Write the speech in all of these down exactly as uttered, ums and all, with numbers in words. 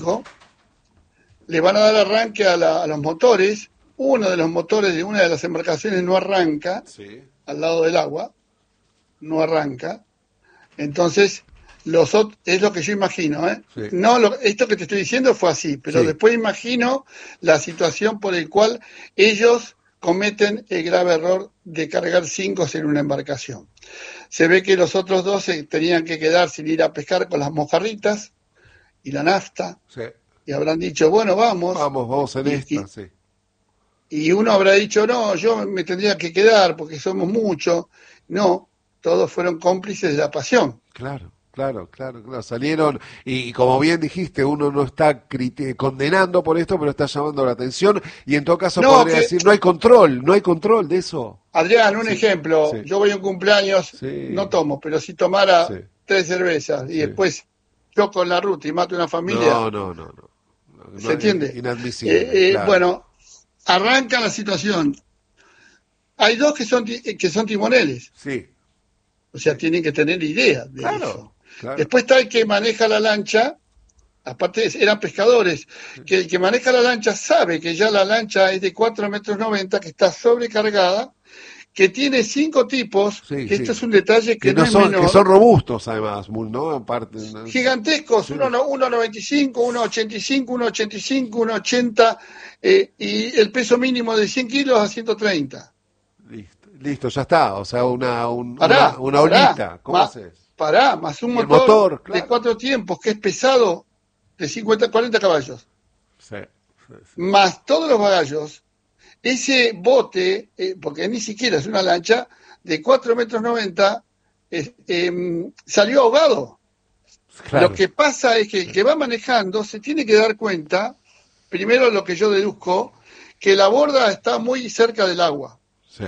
le van a dar arranque a, la, a los motores. Uno de los motores de una de las embarcaciones no arranca, sí. al lado del agua, no arranca. Entonces, los ot- es lo que yo imagino, ¿eh? Sí. No, lo, esto que te estoy diciendo fue así, pero Sí. después imagino la situación por el cual ellos cometen el grave error de cargar cinco en una embarcación. Se ve que los otros dos se tenían que quedar sin ir a pescar con las mojarritas y la nafta, Sí. y habrán dicho, bueno, vamos. Vamos, vamos en y, esta, y, sí. y uno habrá dicho, no, yo me tendría que quedar porque somos muchos. No, todos fueron cómplices de la pasión. Claro, claro, claro, claro. Salieron, y, y como bien dijiste, uno no está criti- condenando por esto, pero está llamando la atención, y en todo caso No, podría que, decir, no hay control, no hay control de eso. Adrián, un Sí, ejemplo, sí, yo voy a un cumpleaños, sí, no tomo, pero si tomara sí, tres cervezas y sí. después choco en la ruta y mato a una familia, No, no, no, no. No, ¿se no, entiende? inadmisible, Eh, eh, claro. bueno, arranca la situación. Hay dos que son, ti- que son timoneles, Sí, o sea, sí. tienen que tener idea de Claro, eso. claro. Después está el que maneja la lancha, aparte eran pescadores, que el que maneja la lancha sabe que ya la lancha es de cuatro metros noventa, que está sobrecargada, que tiene cinco tipos, Sí, que esto sí. es un detalle Que que no no es son, que son menor, robustos además, Mul, ¿no? Aparte, no, gigantescos, sí. uno noventa y cinco, uno ochenta y cinco, uno ochenta y cinco, uno ochenta, eh, y el peso mínimo de cien kilos a ciento treinta. Listo, listo, ya está. O sea, una, un- una, Pará, una pará, olita. ¿Cómo ma- haces? pará, más un Y el motor motor, de claro. cuatro tiempos que es pesado, de cincuenta, cuarenta caballos, Sí, sí, sí. más todos los bagallos. Ese bote, eh, porque ni siquiera es una lancha, de cuatro metros noventa, eh, eh, salió ahogado. Lo Claro. que pasa es que el que va manejando se tiene que dar cuenta, primero lo que yo deduzco, que la borda está muy cerca del agua. Sí,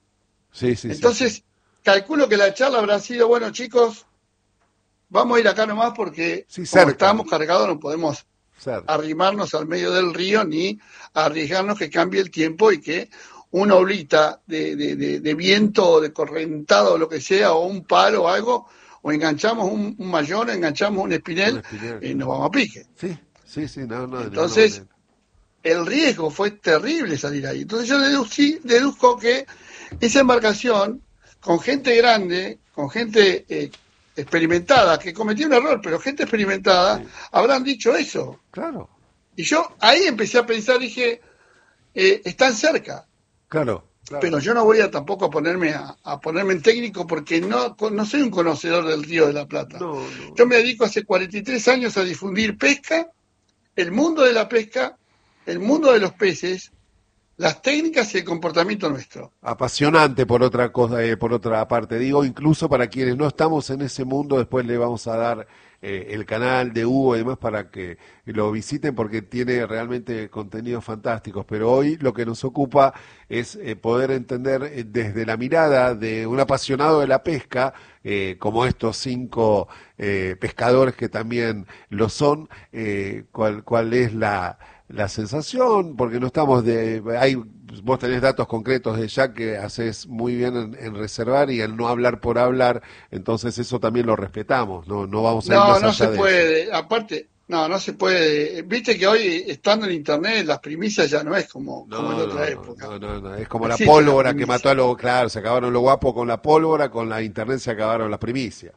sí, sí, sí, sí. Entonces, calculo que la charla habrá sido, bueno, chicos, vamos a ir acá nomás porque Sí, como cerca, estamos cargados no podemos cerca. arrimarnos al medio del río ni arriesgarnos que cambie el tiempo y que una olita de, de, de, de viento o de correntado o lo que sea, o un palo o algo, o enganchamos un, un mayón, enganchamos un Un espinel, espinel, y nos claro. vamos a pique. Sí, sí, sí, no, no, de ninguna Entonces, manera. el riesgo fue terrible salir ahí. Entonces yo deducí, deduzco que esa embarcación, con gente grande, con gente eh, experimentada, que cometió un error, pero gente experimentada, Sí, habrán dicho eso. claro, Y yo ahí empecé a pensar, dije, eh, están cerca, claro, claro. pero yo no voy a tampoco a ponerme a, a ponerme en técnico porque no, no soy un conocedor del Río de la Plata. No, no, Yo no. me dedico hace cuarenta y tres años a difundir pesca, el mundo de la pesca, el mundo de los peces, las técnicas y el comportamiento nuestro. Apasionante por otra cosa, eh, por otra parte. Digo, incluso para quienes no estamos en ese mundo, después le vamos a dar eh, el canal de Hugo y demás para que lo visiten porque tiene realmente contenidos fantásticos. Pero hoy lo que nos ocupa es eh, poder entender eh, desde la mirada de un apasionado de la pesca, eh, como estos cinco eh, pescadores que también lo son, eh, cuál, cuál es la la sensación, porque no estamos de... hay vos tenés datos concretos de Jack que haces muy bien en, en reservar y en no hablar por hablar, entonces eso también lo respetamos, no no vamos a ir No, más no allá se de eso. puede. Aparte, no, no se puede. Viste que hoy, estando en Internet, las primicias ya no es como, como en No, otra no, no, época. no, no, no, es como No la existe la pólvora que mató primicia. a lo claro, se acabaron lo guapo con la pólvora, con la internet se acabaron las primicias.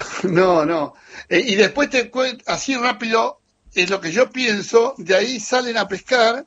No, no. Eh, y después te cuento, así rápido, es lo que yo pienso, de ahí salen a pescar,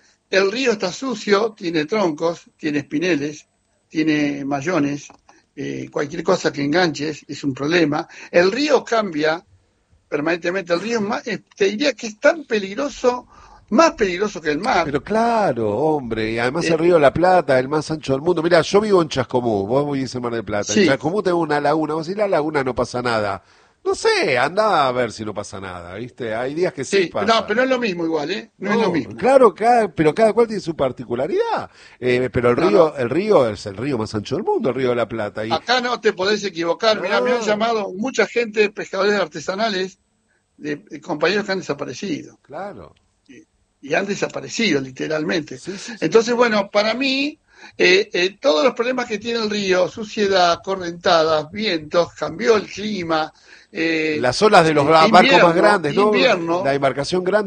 el río está sucio, tiene troncos, tiene espineles, tiene mayones, eh, cualquier cosa que enganches es un problema. El río cambia permanentemente, el río es más, eh, te diría que es tan peligroso, más peligroso que el mar. Pero claro, hombre, y además el Eh, río de la Plata, el más ancho del mundo. Mira, yo vivo en Chascomú, vos vivís en Mar del Plata. En sí, Chascomú tengo una laguna, vos decís, la laguna no pasa nada. No sé, anda a ver si no pasa nada, ¿viste? Hay días que sí sí, no, pasa. pero no es lo mismo igual, ¿eh? No es lo No, mismo. claro, cada, pero cada cual tiene su particularidad. Eh, pero el No, no, río, el río es el río más ancho del mundo, el río de la Plata. Y, acá no te podés equivocar. Mirá, me han no, llamado mucha gente, pescadores artesanales, de, de compañeros que han desaparecido. claro. Y han desaparecido literalmente. Sí, sí, sí, Entonces, sí. bueno, para mí Eh, eh, todos los problemas que tiene el río, suciedad, correntadas, vientos, cambió el clima. Eh, Las olas de los eh, barcos más invierno, grandes, ¿no? invierno, La embarcación grande.